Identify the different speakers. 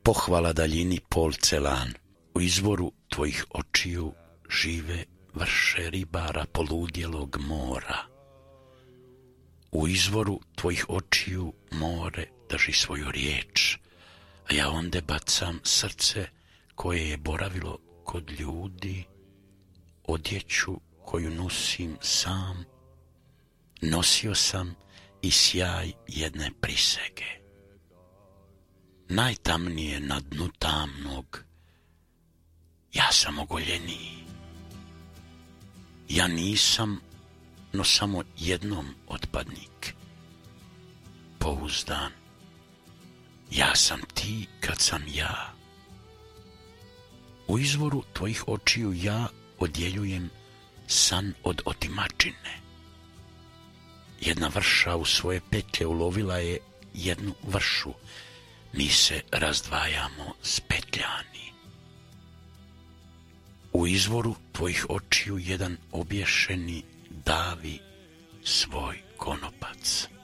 Speaker 1: pohvala daljini polcelan, u izvoru tvojih očiju žive vrše ribara poludjelog mora. U izvoru tvojih očiju more drži svoju riječ, a ja onde bacam srce koje je boravilo kod ljudi, odjeću koju nosim sam, nosio sam i sjaj jedne prisege. Najtamnije na dnu tamnog, ja sam ogoljeniji. Ja nisam, no samo jednom otpadnik. Pouzdan, ja sam ti kad sam ja. U izvoru tvojih očiju ja odjeljujem san od otimačine. Jedna vrša u svoje petlje ulovila je jednu vršu, mi se razdvajamo spetljani. U izvoru tvojih očiju jedan obješeni davi svoj konopac.